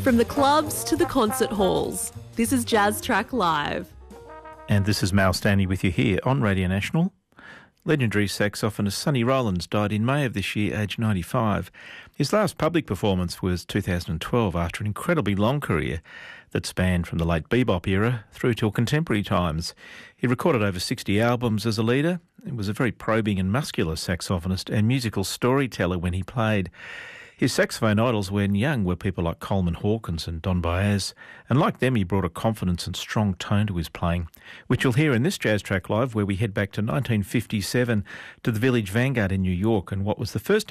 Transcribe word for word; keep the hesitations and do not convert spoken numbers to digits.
From the clubs to the concert halls, this is Jazz Track Live. And this is Mal Stanley with you here on Radio National. Legendary saxophonist Sonny Rollins died in May of this year, aged ninety-five. His last public performance was two thousand twelve after an incredibly long career that spanned from the late bebop era through till contemporary times. He recorded over sixty albums as a leader. He was a very probing and muscular saxophonist and musical storyteller when he played. His saxophone idols when young were people like Coleman Hawkins and Don Baez, and like them he brought a confidence and strong tone to his playing, which you'll hear in this Jazz Track Live, where we head back to nineteen fifty-seven to the Village Vanguard in New York and what was the first